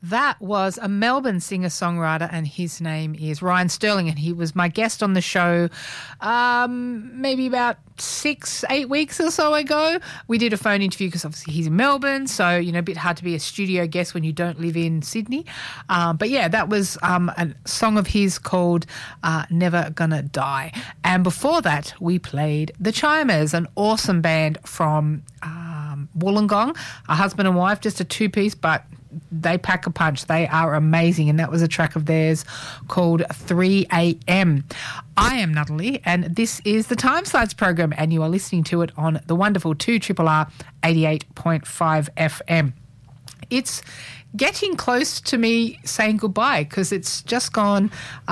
That was a Melbourne singer-songwriter, and his name is Ryan Sterling, and he was my guest on the show maybe about 6-8 weeks or so ago. We did a phone interview because obviously he's in Melbourne, so, a bit hard to be a studio guest when you don't live in Sydney. But yeah, that was a song of his called Never Gonna Die. And before that, we played The Chimers, an awesome band from Wollongong, a husband and wife, just a two-piece, but they pack a punch. They are amazing, and that was a track of theirs called 3 a.m. I am Natalie, and this is the Time Slides program, and you are listening to it on the wonderful 2RRR 88.5 FM. It's getting close to me saying goodbye because it's just gone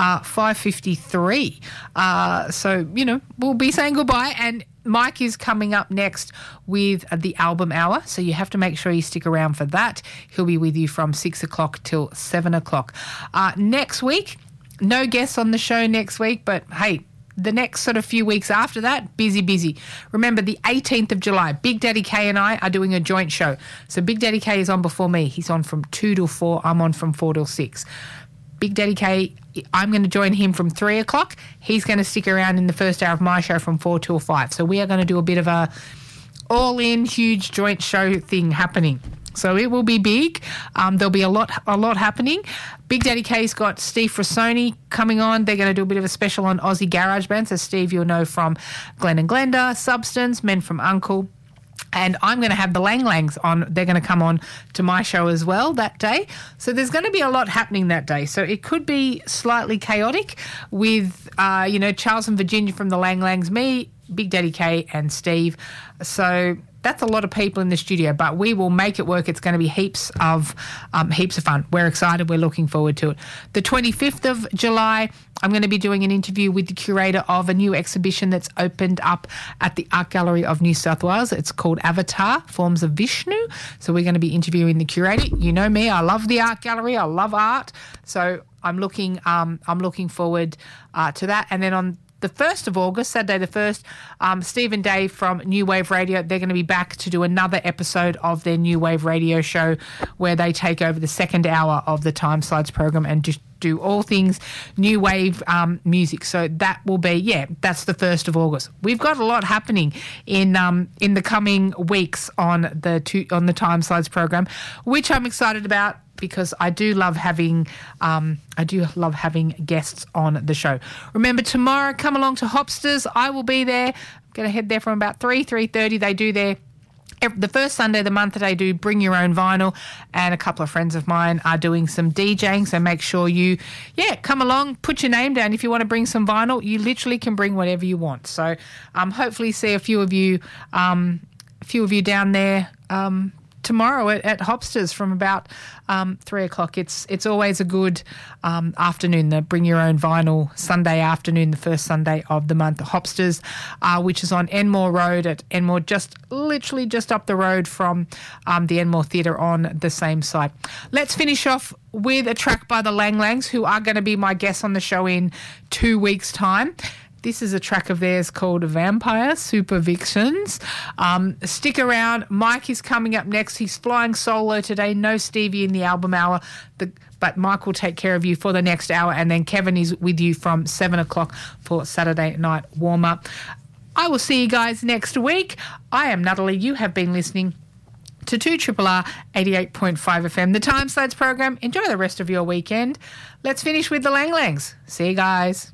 5:53. So, we'll be saying goodbye, and Mike is coming up next with the album hour, so you have to make sure you stick around for that. He'll be with you from 6 o'clock till 7 o'clock. Next week, no guests on the show next week, but hey, the next sort of few weeks after that, busy. Remember, the 18th of July, Big Daddy K and I are doing a joint show. So Big Daddy K is on before me. He's on from 2 till 4. I'm on from 4 till 6. Big Daddy K, I'm going to join him from 3 o'clock. He's going to stick around in the first hour of my show from 4 till 5. So we are going to do a bit of a all-in huge joint show thing happening. So it will be big. There'll be a lot happening. Big Daddy K's got Steve Frassoni coming on. They're going to do a bit of a special on Aussie Garage Band. So Steve, you'll know from Glenn and Glenda, Substance, Men from Uncle. And I'm going to have the Lang Langs on. They're going to come on to my show as well that day. So there's going to be a lot happening that day. So it could be slightly chaotic with, Charles and Virginia from the Lang Langs, me, Big Daddy K and Steve. So that's a lot of people in the studio, but we will make it work. It's going to be heaps of fun. We're excited. We're looking forward to it. The 25th of July, I'm going to be doing an interview with the curator of a new exhibition that's opened up at the Art Gallery of New South Wales. It's called Avatar, Forms of Vishnu. So we're going to be interviewing the curator. You know me, I love the Art Gallery. I love art. So I'm looking forward to that. And then on the 1st of August, Saturday the 1st, Steve and Dave from New Wave Radio, they're going to be back to do another episode of their New Wave Radio show where they take over the second hour of the Time Slides program and just do all things New Wave music. So that will be, that's the 1st of August. We've got a lot happening in the coming weeks on the Time Slides program, which I'm excited about, because I do love having guests on the show. Remember, tomorrow, come along to Hopsters. I will be there. I'm going to head there from about 3:30. They do the first Sunday of the month. They do Bring Your Own Vinyl, and a couple of friends of mine are doing some DJing, so make sure you come along, put your name down. If you want to bring some vinyl, you literally can bring whatever you want. So hopefully see a few of you down there tomorrow at Hopsters from about 3 o'clock. It's always a good afternoon, the Bring Your Own Vinyl Sunday afternoon, the first Sunday of the month. Hopsters, which is on Enmore Road at Enmore, literally just up the road from the Enmore Theatre on the same site. Let's finish off with a track by the Lang Langs, who are going to be my guests on the show in 2 weeks' time. This is a track of theirs called Vampire Super Vixens. Stick around. Mike is coming up next. He's flying solo today. No Stevie in the album hour, but Mike will take care of you for the next hour. And then Kevin is with you from 7 o'clock for Saturday night warm-up. I will see you guys next week. I am Natalie. You have been listening to 2RRR 88.5 FM, the Time Slides program. Enjoy the rest of your weekend. Let's finish with the Lang Langs. See you guys.